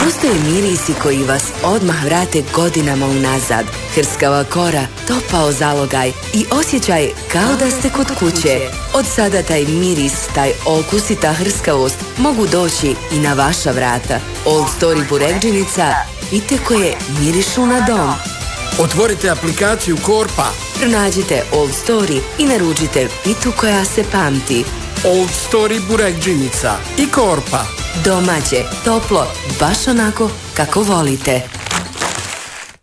Postoje mirisi koji vas odmah vrate godinama unazad. Hrskava kora, topao zalogaj i osjećaj kao da ste kod kuće. Od sada taj miris, taj okus i ta hrskavost mogu doći i na vaša vrata. Old Story burekdžinica, pite koje mirišu na dom. Otvorite aplikaciju Korpa. Pronađite Old Story i naručite pitu koja se pamti. Old Story burekdžinica i Korpa. Domaće, toplo, baš onako kako volite.